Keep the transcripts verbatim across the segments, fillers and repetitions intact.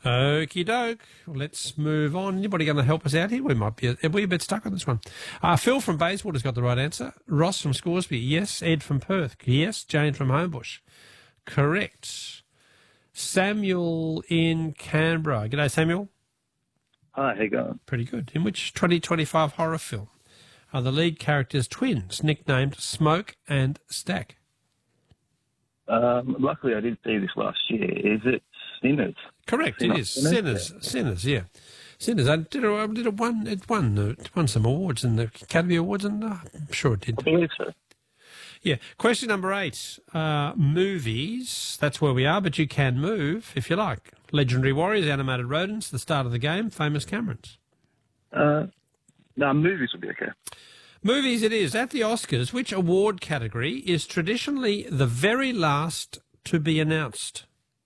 Okie doke. Let's move on. Anybody going to help us out here? We might be a, are we a bit stuck on this one. Uh, Phil from Bayswater's got the right answer. Ross from Scoresby, yes. Ed from Perth, yes. Jane from Homebush, correct. Samuel in Canberra. G'day, Samuel. Hi, how you going? Pretty good. In which twenty twenty-five horror film are the lead characters twins, nicknamed Smoke and Stack? Um, luckily, I did see this last year. Is it Sinners? Correct, Sinners. it is. Sinners. Yeah. Sinners, yeah. Sinners. I did it, I did it won, it won, it won some awards in the Academy Awards, and uh, I'm sure it did. I believe so. Yeah. Question number eight. Uh, movies. That's where we are, but you can move if you like. Legendary Warriors, Animated Rodents, the start of the game, Famous Camerons. Uh, no, movies would be okay. Movies it is. At the Oscars, which award category is traditionally the very last to be announced?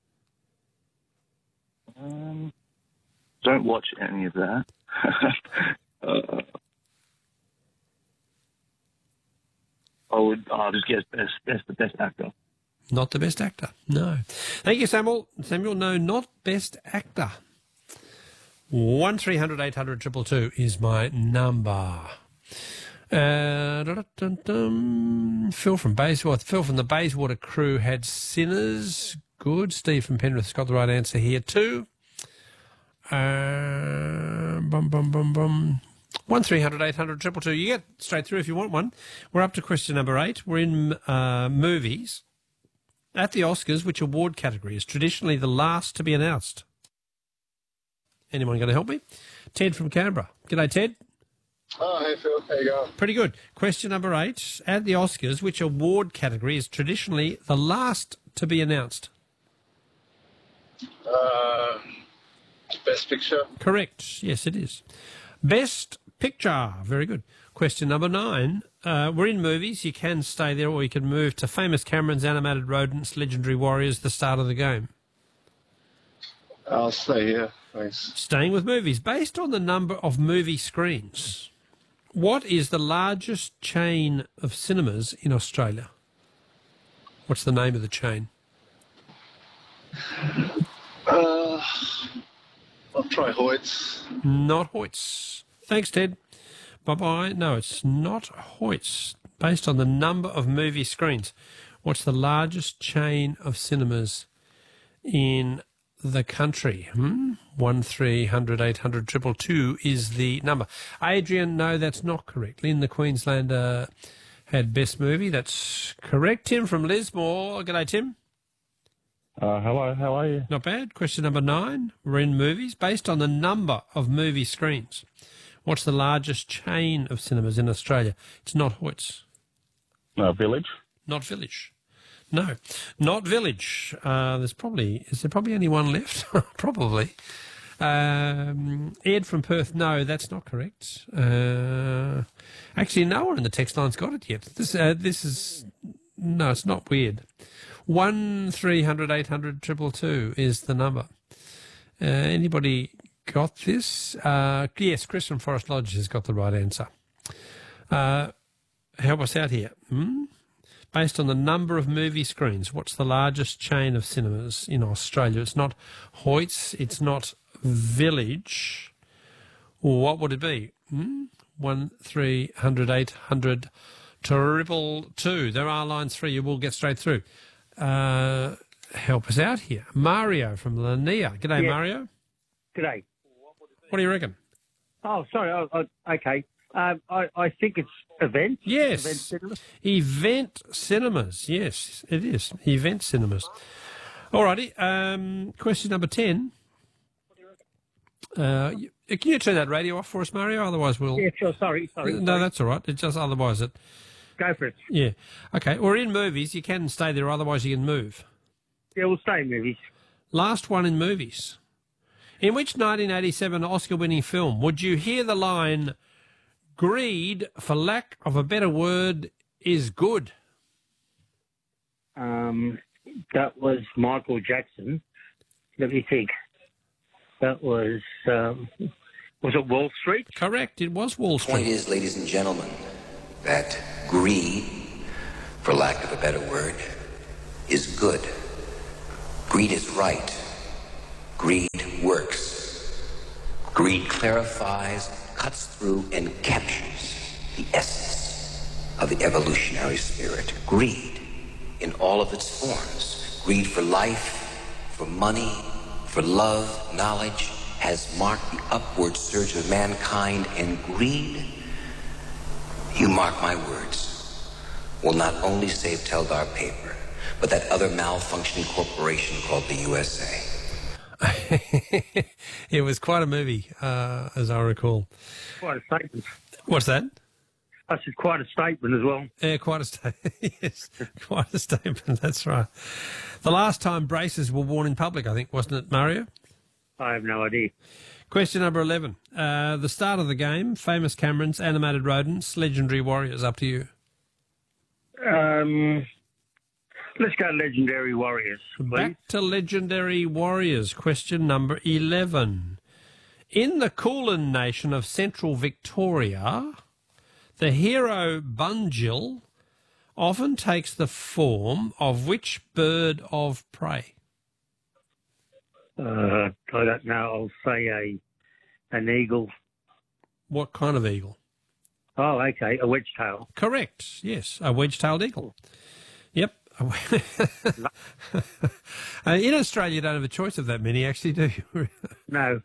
Um, don't watch any of that. uh, I would. I'll just guess best. Best the best actor. Not the best actor. No. Thank you, Samuel. Samuel, no, not best actor. One three hundred eight hundred triple two is my number. Uh, dun, dun, dun. Phil from Bayswater. Phil from the Bayswater crew had Sinners. Good. Steve from Penrith's got the right answer here too. Uh, bum bum bum bum. One three hundred eight hundred triple two. You get straight through if you want one. We're up to question number eight. We're in uh, movies. At the Oscars, which award category is traditionally the last to be announced? Anyone going to help me? Ted from Canberra. G'day, Ted. Oh, hey, Phil. How you going? Pretty good. Question number eight. At the Oscars, which award category is traditionally the last to be announced? Uh, best picture. Correct. Yes, it is. Best picture. Very good. Question number nine. Uh, we're in movies. You can stay there or you can move to Famous Camerons, Animated Rodents, Legendary Warriors, the start of the game. I'll stay here. Thanks. Staying with movies. Based on the number of movie screens, what is the largest chain of cinemas in Australia? What's the name of the chain? Uh, I'll try Hoyts. Not Hoyts. Thanks, Ted. Bye-bye. No, it's not Hoyts. Based on the number of movie screens, what's the largest chain of cinemas in the country? Hmm? One three hundred eight hundred triple two is the number. Adrian, no, that's not correct. Lynn, the Queenslander, had best movie. That's correct. Tim from Lismore. G'day, Tim. Uh, hello, how are you? Not bad. Question number nine. We're in movies. Based on the number of movie screens, what's the largest chain of cinemas in Australia? It's not Hoyts. No, Village? Not Village. No, not Village. Uh, there's probably, is there probably only one left? Probably. Um, Ed from Perth, no, that's not correct. Uh, actually, no one in the text line's got it yet. This, uh, this is, no, it's not weird. One three hundred eight hundred triple two is the number. Uh, anybody got this? Uh, yes, Chris from Forest Lodge has got the right answer. Uh, help us out here. Hmm? Based on the number of movie screens, what's the largest chain of cinemas in Australia? It's not Hoyts, it's not Village. What would it be? Hmm? One three hundred eight hundred triple two. There are lines three. You will get straight through. Uh, help us out here. Mario from Lanier. G'day, yeah. Mario. G'day. What do you reckon? Oh, sorry. Oh, oh, okay. Um, I, I think it's Event. Yes. Event Cinemas. Event Cinemas. Yes, it is. Event Cinemas. All righty. Um, question number ten. Uh, you, can you turn that radio off for us, Mario? Otherwise we'll... Yeah, sure. Sorry. Sorry. No, sorry. that's all right. It's just otherwise it... Go for it. Yeah. Okay. We're in movies. You can stay there, otherwise you can move. Yeah, we'll stay in movies. Last one in movies. In which nineteen eighty-seven Oscar-winning film would you hear the line, "Greed, for lack of a better word, is good"? Um, that was Michael Jackson. Let me think. That was, um, was it Wall Street? Correct. It was Wall The point Street. is, ladies and gentlemen, that greed, for lack of a better word, is good. Greed is right. Greed works. Greed clarifies, cuts through, and captures the essence of the evolutionary spirit. Greed in all of its forms. Greed for life, for money, for love, knowledge, has marked the upward surge of mankind, and greed, you mark my words, will not only save Teldar Paper, but that other malfunctioning corporation called the U S A. It was quite a movie, uh, as I recall. Quite a statement. What's that? I said quite a statement as well. Yeah, quite a statement. Yes, quite a statement. That's right. The last time braces were worn in public, I think, wasn't it, Mario? I have no idea. Question number eleven. Uh, the start of the game, famous Camerons, animated rodents, legendary warriors. Up to you. Um, let's go Legendary Warriors, please. Back to legendary warriors. Question number eleven. In the Kulin nation of central Victoria, the hero Bunjil often takes the form of which bird of prey? Uh, I don't know. I'll say a an eagle. What kind of eagle? Oh, okay, a wedge-tail. Correct. Yes, a wedge-tailed eagle. Yep. uh, in Australia, you don't have a choice of that many, actually, do you? No.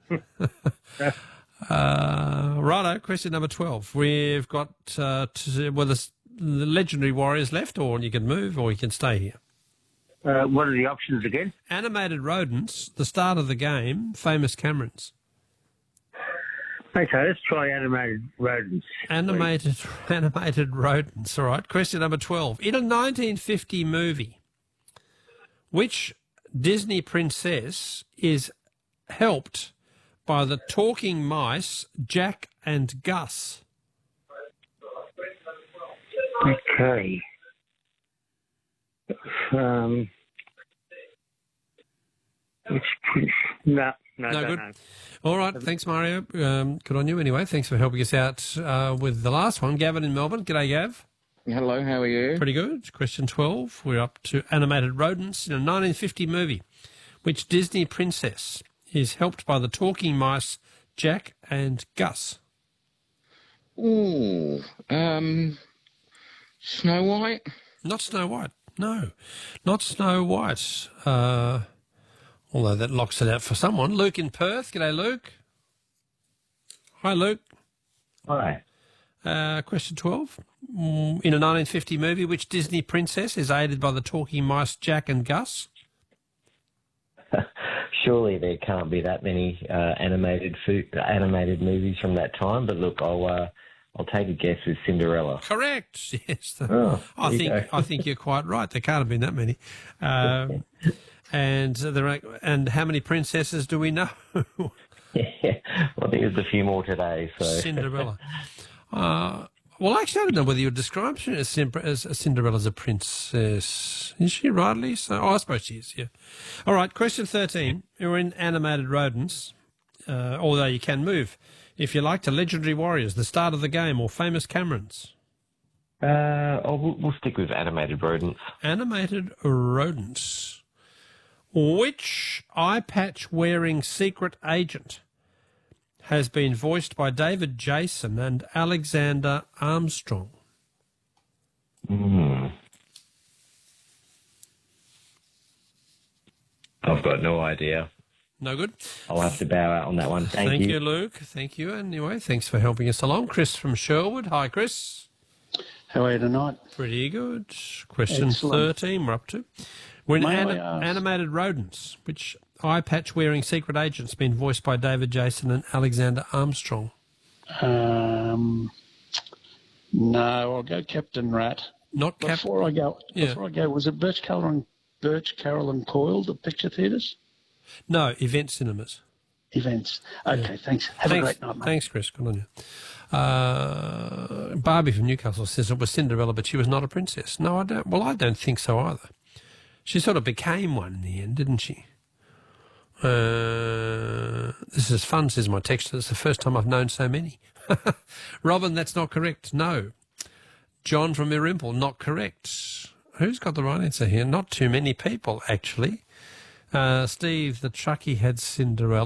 uh, righto, question number twelve. We've got, uh, to, well, the, the legendary warriors left, or you can move, or you can stay here. Uh, what are the options again? Animated rodents, the start of the game, famous Camerons. Okay, let's try animated rodents. Animated animated rodents, all right. Question number twelve. In a nineteen fifty movie, which Disney princess is helped by the talking mice Jack and Gus? Okay. Um, which prince? No, no, No don't good. know. All right, thanks, Mario. Um, good on you anyway. Thanks for helping us out uh, with the last one. Gavin in Melbourne. G'day, Gav. Hello, how are you? Pretty good. Question twelve. We're up to animated rodents in a nineteen fifty movie. Which Disney princess is helped by the talking mice Jack and Gus? Ooh, um, Snow White? Not Snow White. No, not Snow White. Uh, although that locks it out for someone. Luke in Perth. G'day, Luke. Hi, Luke. Hi. Uh, question twelve. Mm, In a nineteen fifty movie, which Disney princess is aided by the talking mice Jack and Gus? Surely there can't be that many uh, animated food, animated movies from that time. But look, I'll uh, I'll take a guess with Cinderella. Correct. Yes. The, Oh, I there you think go. I think you're quite right. There can't have been that many. Um, and there are, and how many princesses do we know? Yeah, well, there's a few more today. So Cinderella. Uh, well, actually, I don't know whether you would describe her as, Sim- as Cinderella as a princess. Is she rightly so? Oh, I suppose she is, yeah. All right, question thirteen. You're in animated rodents, uh, although you can move. If you like, to legendary warriors, the start of the game, or famous Camerons. uh, oh, we'll, we'll stick with animated rodents. Animated rodents. Which eye patch wearing secret agent has been voiced by David Jason and Alexander Armstrong? Hmm. I've got no idea. No good? I'll have to bow out on that one. Thank, Thank you. you, Luke. Thank you. Anyway, thanks for helping us along. Chris from Sherwood. Hi, Chris. How are you tonight? Pretty good. Question Excellent. thirteen we're up to. We're in May I ani- ask- animated rodents, which eye patch wearing secret agent's been voiced by David Jason and Alexander Armstrong. Um, no, I'll go Captain Rat. Not Cap. Before I go, Yeah. before I go, was it Birch Carroll and Birch Carroll and Coyle, the picture theatres No, event cinemas. events? Okay, thanks. Have thanks, a great night, mate. Thanks, Chris. Good on you. Uh, Barbie from Newcastle says it was Cinderella, but she was not a princess. No, I don't. Well, I don't think so either. She sort of became one in the end, didn't she? Uh, this is fun, says my texter. It's the first time I've known so many. Robin, that's not correct. No. John from Merimple, not correct. Who's got the right answer here? Not too many people, actually. Uh, Steve, the Chucky had Cinderella.